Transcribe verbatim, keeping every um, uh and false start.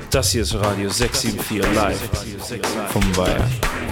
Das hier ist Radio sechs sieben vier live vom Weiher.